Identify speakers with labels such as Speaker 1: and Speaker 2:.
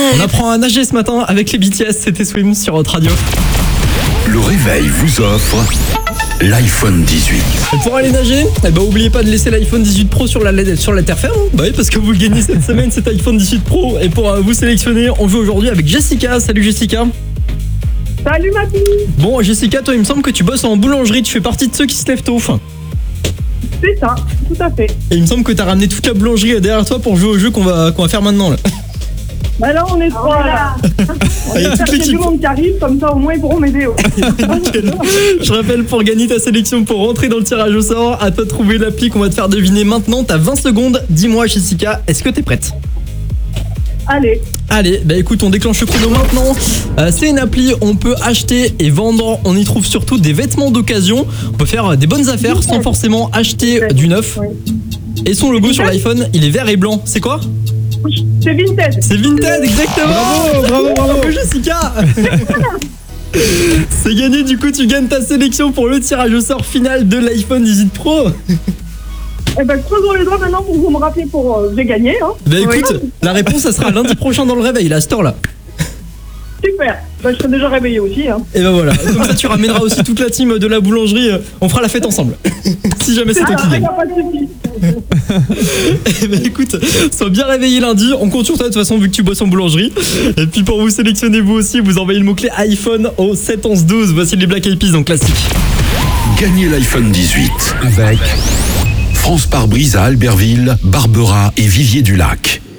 Speaker 1: On apprend à nager ce matin avec les BTS, c'était Swim sur Hot Radio.
Speaker 2: Le réveil vous offre l'iPhone 18.
Speaker 1: Et pour aller nager, oubliez pas de laisser l'iPhone 18 Pro sur la terre ferme. Bah oui, parce que vous le gagnez cette semaine, cet iPhone 18 Pro. Et pour vous sélectionner, on joue aujourd'hui avec Jessica. Salut Jessica.
Speaker 3: Salut Mathis.
Speaker 1: Bon Jessica, toi il me semble que tu bosses en boulangerie, tu fais partie de ceux qui se lèvent tôt.
Speaker 3: C'est ça, tout à fait.
Speaker 1: Et il me semble que t'as ramené toute la boulangerie derrière toi pour jouer au jeu qu'on va faire maintenant là.
Speaker 3: Bah là on est trois là.
Speaker 1: Il y a toute l'équipe.
Speaker 3: Du monde qui arrive, comme ça au moins ils pourront m'aider.
Speaker 1: Je rappelle, pour gagner ta sélection, pour rentrer dans le tirage au sort, à toi de trouver l'appli qu'on va te faire deviner maintenant. T'as 20 secondes, dis-moi Jessica, est-ce que t'es prête? Allez, bah écoute, on déclenche le chrono maintenant. C'est une appli, on peut acheter et vendre, on y trouve surtout des vêtements d'occasion. On peut faire des bonnes affaires sans forcément acheter du neuf. Et son logo sur l'iPhone, il est vert et blanc. C'est quoi?
Speaker 3: C'est Vinted.
Speaker 1: C'est Vinted, exactement. Bravo Jessica. C'est gagné, du coup tu gagnes ta sélection pour le tirage au sort final de l'iPhone 18 Pro.
Speaker 3: Eh ben, croisons les doigts maintenant pour vous me rappeler pour j'ai gagné. Hein.
Speaker 1: Bah écoute, la réponse ça sera lundi prochain dans le réveil, là, à cette heure-là.
Speaker 3: Super, bah, je serai déjà réveillé aussi. Hein.
Speaker 1: Et ben voilà, comme ça tu ramèneras aussi toute la team de la boulangerie, on fera la fête ensemble. Si jamais c'est toi qui gagne. Et ben écoute, sois bien réveillé lundi, on compte sur toi de toute façon vu que tu bosses en boulangerie. Et puis pour vous sélectionner vous aussi, vous envoyez le mot-clé iPhone au 7 11 12. Voici les Black Eyed Peas en classique.
Speaker 2: Gagnez l'iPhone 18 avec France Pare-Brise à Albertville, Barbera et Vivier-du-Lac.